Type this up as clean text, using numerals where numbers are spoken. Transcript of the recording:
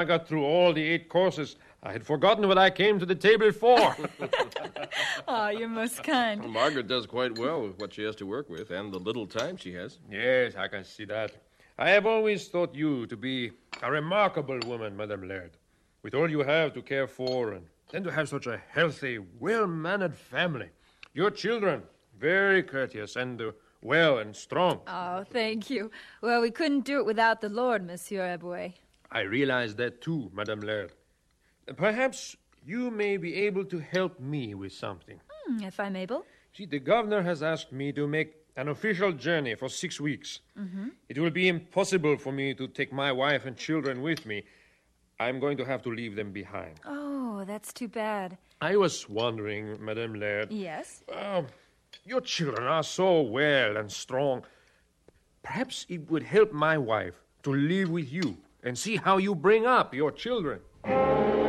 I got through all the 8 courses, I had forgotten what I came to the table for. Oh, you're most kind. Well, Margaret does quite well with what she has to work with and the little time she has. Yes, I can see that. I have always thought you to be a remarkable woman, Madame Laird. With all you have to care for, and then to have such a healthy, well-mannered family. Your children, very courteous and well and strong. Oh, thank you. Well, we couldn't do it without the Lord, Monsieur Eboué. I realize that too, Madame Laird. Perhaps you may be able to help me with something. If I'm able. See, the governor has asked me to make an official journey for 6 weeks. It will be impossible for me to take my wife and children with me. I'm going to have to leave them behind. Oh, that's too bad. I was wondering, Madame Laird. Yes? Your children are so well and strong. Perhaps it would help my wife to live with you and see how you bring up your children.